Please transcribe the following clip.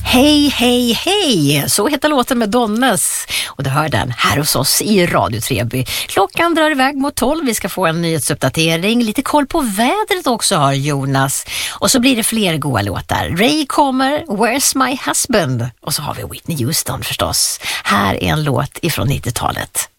Hej, hej, hej! Så heter låten med Donnes. Och du hör den här hos oss i Radio Treby. Klockan drar iväg mot 12. Vi ska få en nyhetsuppdatering. Lite koll på vädret också har Jonas. Och så blir det fler goda låtar. Ray kommer, Where's My Husband? Och så har vi Whitney Houston förstås. Här är en låt ifrån 90-talet.